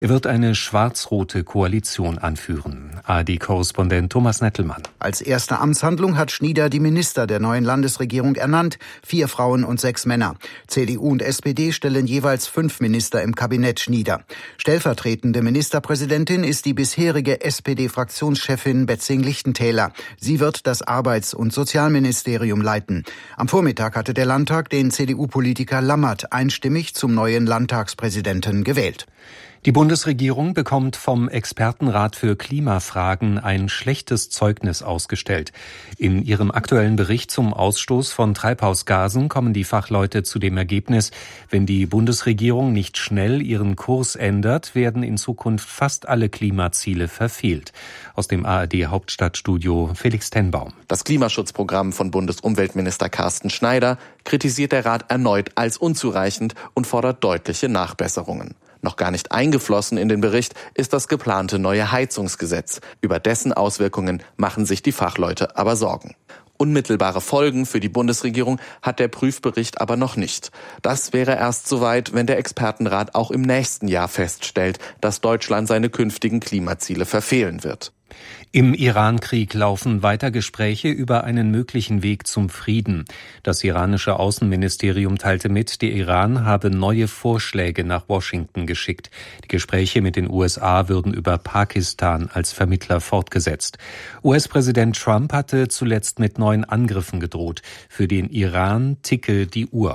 Er wird eine schwarz-rote Koalition anführen. ARD-Korrespondent Thomas Nettelmann. Als erste Amtshandlung hat Schnieder die Minister der neuen Landesregierung ernannt. 4 Frauen und 6 Männer. CDU und SPD stellen jeweils 5 Minister im Kabinett Schnieder. Stellvertretende Ministerpräsidentin ist die bisherige SPD-Fraktionschefin Betzing-Lichtentäler. Sie wird das Arbeits- und Sozialministerium leiten. Am Vormittag hatte der Landtag den CDU-Politiker Lammert einstimmig zum neuen Landtagspräsidenten gewählt. Die Bundesregierung bekommt vom Expertenrat für Klimafragen ein schlechtes Zeugnis ausgestellt. In ihrem aktuellen Bericht zum Ausstoß von Treibhausgasen kommen die Fachleute zu dem Ergebnis, wenn die Bundesregierung nicht schnell ihren Kurs ändert, werden in Zukunft fast alle Klimaziele verfehlt. Aus dem ARD-Hauptstadtstudio Felix Tenbaum. Das Klimaschutzprogramm von Bundesumweltminister Carsten Schneider kritisiert der Rat erneut als unzureichend und fordert deutliche Nachbesserungen. Noch gar nicht eingeflossen in den Bericht ist das geplante neue Heizungsgesetz. Über dessen Auswirkungen machen sich die Fachleute aber Sorgen. Unmittelbare Folgen für die Bundesregierung hat der Prüfbericht aber noch nicht. Das wäre erst soweit, wenn der Expertenrat auch im nächsten Jahr feststellt, dass Deutschland seine künftigen Klimaziele verfehlen wird. Im Iran-Krieg laufen weiter Gespräche über einen möglichen Weg zum Frieden. Das iranische Außenministerium teilte mit, der Iran habe neue Vorschläge nach Washington geschickt. Die Gespräche mit den USA würden über Pakistan als Vermittler fortgesetzt. US-Präsident Trump hatte zuletzt mit neuen Angriffen gedroht. Für den Iran ticke die Uhr.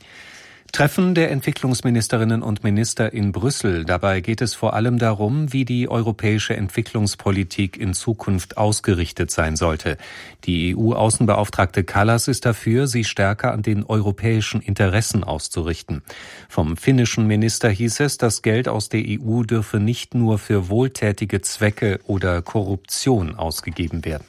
Treffen der Entwicklungsministerinnen und Minister in Brüssel. Dabei geht es vor allem darum, wie die europäische Entwicklungspolitik in Zukunft ausgerichtet sein sollte. Die EU-Außenbeauftragte Kallas ist dafür, sie stärker an den europäischen Interessen auszurichten. Vom finnischen Minister hieß es, das Geld aus der EU dürfe nicht nur für wohltätige Zwecke oder Korruption ausgegeben werden.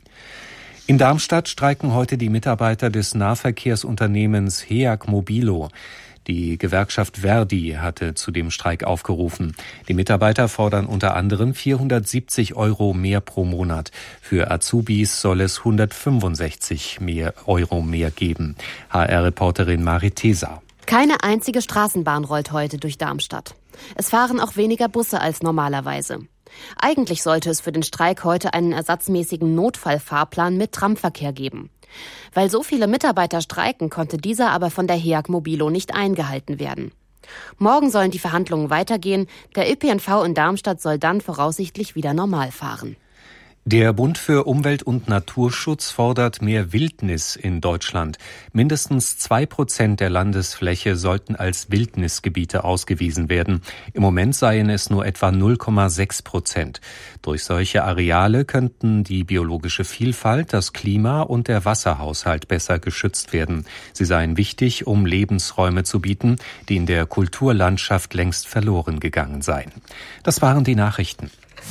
In Darmstadt streiken heute die Mitarbeiter des Nahverkehrsunternehmens HEAG Mobilo. Die Gewerkschaft Verdi hatte zu dem Streik aufgerufen. Die Mitarbeiter fordern unter anderem 470 € mehr pro Monat. Für Azubis soll es 165 € mehr geben. HR-Reporterin Marit Teser. Keine einzige Straßenbahn rollt heute durch Darmstadt. Es fahren auch weniger Busse als normalerweise. Eigentlich sollte es für den Streik heute einen ersatzmäßigen Notfallfahrplan mit Tramverkehr geben. Weil so viele Mitarbeiter streiken, konnte dieser aber von der HEAG Mobilo nicht eingehalten werden. Morgen sollen die Verhandlungen weitergehen. Der ÖPNV in Darmstadt soll dann voraussichtlich wieder normal fahren. Der Bund für Umwelt und Naturschutz fordert mehr Wildnis in Deutschland. Mindestens 2% der Landesfläche sollten als Wildnisgebiete ausgewiesen werden. Im Moment seien es nur etwa 0,6%. Durch solche Areale könnten die biologische Vielfalt, das Klima und der Wasserhaushalt besser geschützt werden. Sie seien wichtig, um Lebensräume zu bieten, die in der Kulturlandschaft längst verloren gegangen seien. Das waren die Nachrichten.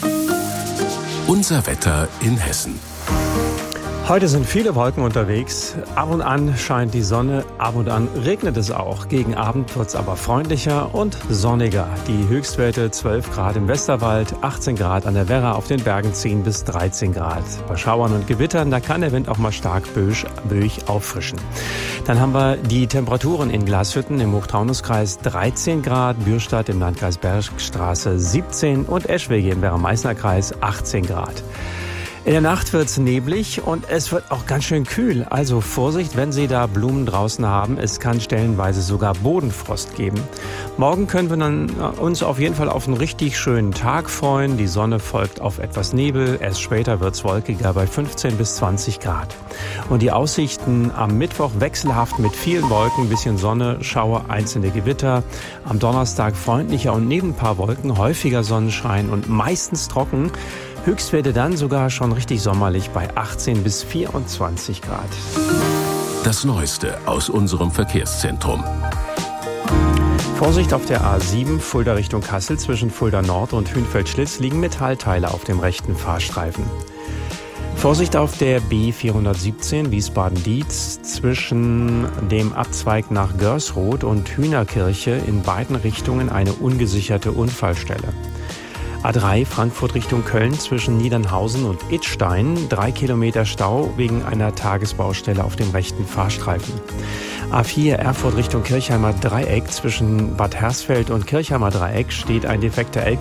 Unser Wetter in Hessen. Heute sind viele Wolken unterwegs. Ab und an scheint die Sonne, ab und an regnet es auch. Gegen Abend wird es aber freundlicher und sonniger. Die Höchstwerte 12 Grad im Westerwald, 18 Grad an der Werra, auf den Bergen 10 bis 13 Grad. Bei Schauern und Gewittern, da kann der Wind auch mal stark böig auffrischen. Dann haben wir die Temperaturen in Glashütten im Hochtaunuskreis 13 Grad, Bürstadt im Landkreis Bergstraße 17 und Eschwege im Werra-Meißner-Kreis 18 Grad. In der Nacht wird's neblig und es wird auch ganz schön kühl. Also Vorsicht, wenn Sie da Blumen draußen haben. Es kann stellenweise sogar Bodenfrost geben. Morgen können wir dann uns auf jeden Fall auf einen richtig schönen Tag freuen. Die Sonne folgt auf etwas Nebel. Erst später wird's wolkiger bei 15 bis 20 Grad. Und die Aussichten am Mittwoch wechselhaft mit vielen Wolken, bisschen Sonne, Schauer, einzelne Gewitter. Am Donnerstag freundlicher und neben ein paar Wolken häufiger Sonnenschein und meistens trocken. Höchstwerte dann sogar schon richtig sommerlich bei 18 bis 24 Grad. Das Neueste aus unserem Verkehrszentrum. Vorsicht auf der A7 Fulda Richtung Kassel. Zwischen Fulda Nord und Hünfeld-Schlitz liegen Metallteile auf dem rechten Fahrstreifen. Vorsicht auf der B417 Wiesbaden-Dietz zwischen dem Abzweig nach Görsroth und Hühnerkirche in beiden Richtungen eine ungesicherte Unfallstelle. A3 Frankfurt Richtung Köln zwischen Niedernhausen und Idstein. 3 Kilometer Stau wegen einer Tagesbaustelle auf dem rechten Fahrstreifen. A4 Erfurt Richtung Kirchheimer Dreieck. Zwischen Bad Hersfeld und Kirchheimer Dreieck steht ein defekter LKW.